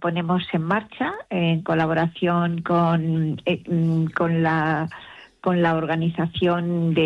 ponemos en marcha en colaboración con la organización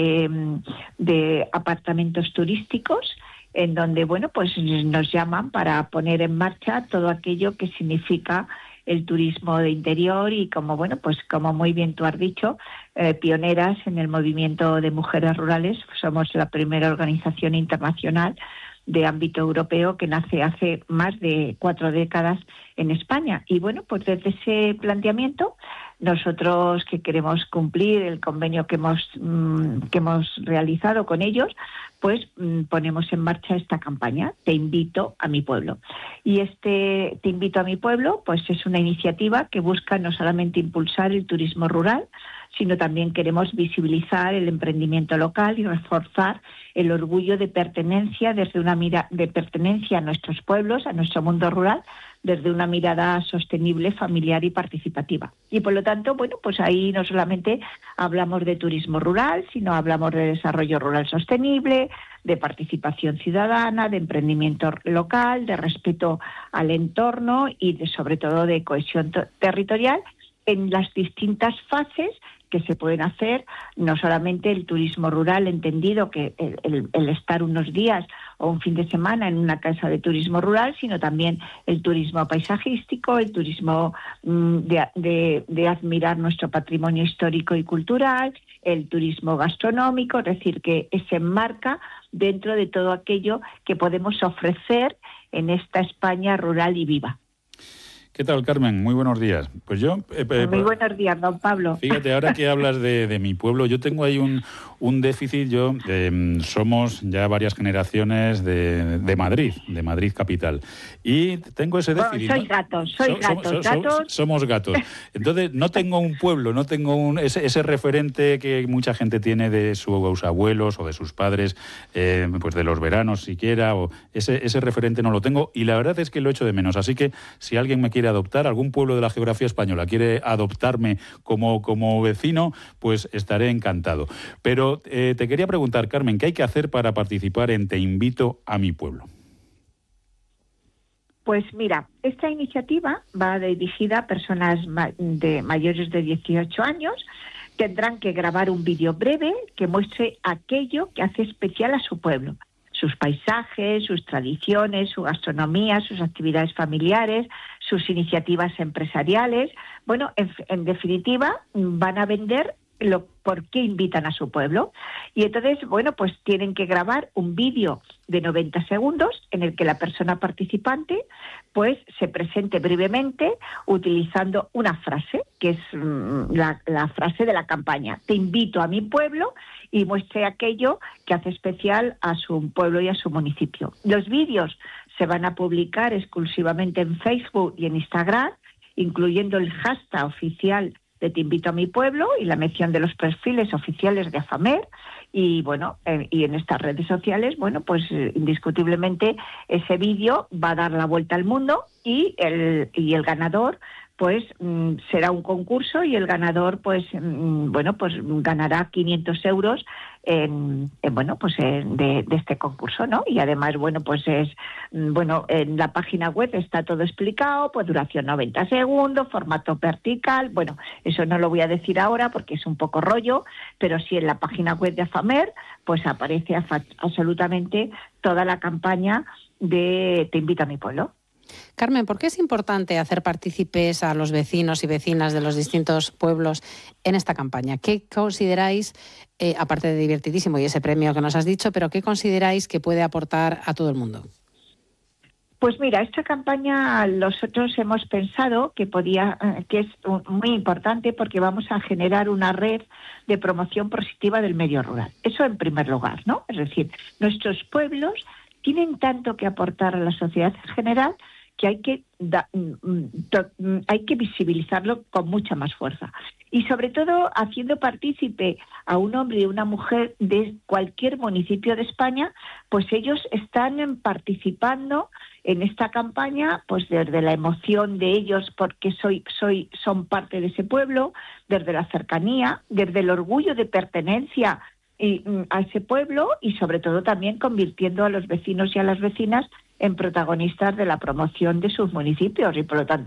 de apartamentos turísticos, en donde, bueno, pues nos llaman para poner en marcha todo aquello que significa el turismo de interior y como, bueno, pues como muy bien tú has dicho, pioneras en el movimiento de mujeres rurales. Somos la primera organización internacional de ámbito europeo que nace hace más de 4 décadas en España. Y bueno, pues desde ese planteamiento, nosotros que queremos cumplir el convenio que hemos realizado con ellos, pues ponemos en marcha esta campaña, Te invito a mi pueblo. Y Te invito a mi pueblo, pues es una iniciativa que busca no solamente impulsar el turismo rural, sino también queremos visibilizar el emprendimiento local y reforzar el orgullo de pertenencia de pertenencia a nuestros pueblos, a nuestro mundo rural, desde una mirada sostenible, familiar y participativa. Y por lo tanto, bueno, pues ahí no solamente hablamos de turismo rural, sino hablamos de desarrollo rural sostenible, de participación ciudadana, de emprendimiento local, de respeto al entorno y sobre todo de cohesión territorial en las distintas fases que se pueden hacer, no solamente el turismo rural, entendido que el estar unos días o un fin de semana en una casa de turismo rural, sino también el turismo paisajístico, el turismo de admirar nuestro patrimonio histórico y cultural, el turismo gastronómico, es decir, que se enmarca dentro de todo aquello que podemos ofrecer en esta España rural y viva. ¿Qué tal, Carmen? Muy buenos días. Pues yo... Muy buenos días, don Pablo. Fíjate, ahora que hablas de mi pueblo, yo tengo ahí un déficit. Somos ya varias generaciones de Madrid capital. Y tengo ese déficit. Soy gatos. Somos gatos. Entonces, no tengo un pueblo, no tengo ese referente que mucha gente tiene de sus abuelos o de sus padres, pues de los veranos siquiera, o ese referente no lo tengo. Y la verdad es que lo echo de menos. Así que, si alguien me quiere adoptar, algún pueblo de la geografía española quiere adoptarme como vecino, pues estaré encantado. Pero te quería preguntar, Carmen, ¿qué hay que hacer para participar en Te invito a mi pueblo? Pues mira, esta iniciativa va dirigida a personas mayores de 18 años. Tendrán que grabar un vídeo breve que muestre aquello que hace especial a su pueblo. Sus paisajes, sus tradiciones, su gastronomía, sus actividades familiares, sus iniciativas empresariales. Bueno, en definitiva, van a vender por qué invitan a su pueblo. Y entonces, bueno, pues tienen que grabar un vídeo de 90 segundos en el que la persona participante pues se presente brevemente utilizando una frase, que es la frase de la campaña. Te invito a mi pueblo, y muestre aquello que hace especial a su pueblo y a su municipio. Los vídeos se van a publicar exclusivamente en Facebook y en Instagram, incluyendo el hashtag oficial de Te invito a mi pueblo y la mención de los perfiles oficiales de AFAMER. Y bueno, y en estas redes sociales, bueno, pues indiscutiblemente ese vídeo va a dar la vuelta al mundo y el ganador pues será un concurso y el ganador pues ganará 500 euros de este concurso, ¿no? Y además, bueno, pues en la página web está todo explicado, pues duración 90 segundos, formato vertical. Bueno, eso no lo voy a decir ahora porque es un poco rollo, pero sí en la página web de AFAMER pues aparece absolutamente toda la campaña de Te invito a mi pueblo. Carmen, ¿por qué es importante hacer partícipes a los vecinos y vecinas de los distintos pueblos en esta campaña? ¿Qué consideráis, aparte de divertidísimo y ese premio que nos has dicho, pero qué consideráis que puede aportar a todo el mundo? Pues mira, esta campaña nosotros hemos pensado que es muy importante porque vamos a generar una red de promoción positiva del medio rural. Eso en primer lugar, ¿no? Es decir, nuestros pueblos tienen tanto que aportar a la sociedad en general que hay que visibilizarlo con mucha más fuerza. Y sobre todo haciendo partícipe a un hombre y una mujer de cualquier municipio de España, pues ellos están participando en esta campaña, pues desde la emoción de ellos porque son parte de ese pueblo, desde la cercanía, desde el orgullo de pertenencia a ese pueblo y sobre todo también convirtiendo a los vecinos y a las vecinas en protagonistas de la promoción de sus municipios y por lo tanto